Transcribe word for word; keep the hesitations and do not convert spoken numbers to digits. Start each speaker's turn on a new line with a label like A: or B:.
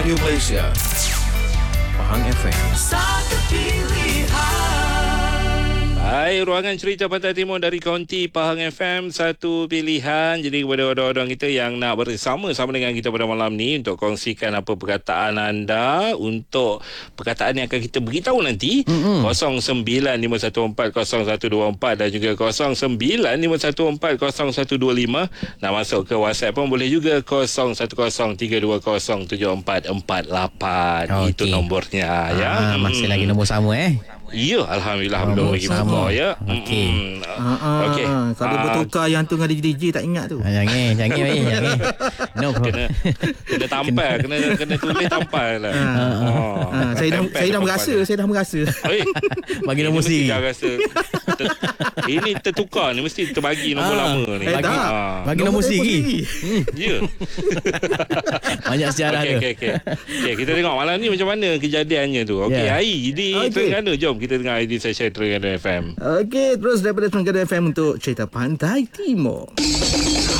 A: Radio Malaysia, Pahang F M. Satu pilihan.
B: Hai, ruangan cerita Pantai Timur dari Konti Pahang F M, satu pilihan. Jadi kepada orang-orang kita yang nak bersama-sama dengan kita pada malam ni untuk kongsikan apa perkataan anda untuk perkataan yang akan kita beritahu nanti, mm-hmm. kosong sembilan lima satu empat kosong satu dua empat dan juga kosong sembilan lima satu empat kosong satu dua lima. Nak masuk ke WhatsApp pun boleh juga, kosong satu kosong tiga dua kosong tujuh empat empat lapan. Okay. Itu nombornya. Ya.
C: Ah, masih lagi nombor sama eh.
B: Ya, Alhamdulillah belum bagi nombor ya.
C: Okey.
D: Ha ah. Okey. Kalau bertukar yang tu dengan D J tak ingat tu.
C: Jangan, jangan weh, jangan. No.
B: Kena kena tampal, kena kena tulis tampal lah.
D: Ha, ha, saya dah saya dah merasa, saya dah merasa.
C: Bagi nombor sendiri.
B: Rasa ter, ini tertukar ni, mesti terbagi nombor
C: ah,
B: lama ni.
D: Eh,
C: bagi
D: tak.
C: ah. bagi nombor sendiri.
B: Hmm. Ya.
C: Banyak sejarah
B: okay,
C: tu.
B: Okey okey. Okey, kita tengok malam ni macam mana kejadiannya tu. Okey, yeah. Hari di
D: Okay.
B: Terengganu, jom kita dengar di sesi Terengganu F M.
D: Okey, terus daripada Terengganu F M untuk cerita Pantai Timur.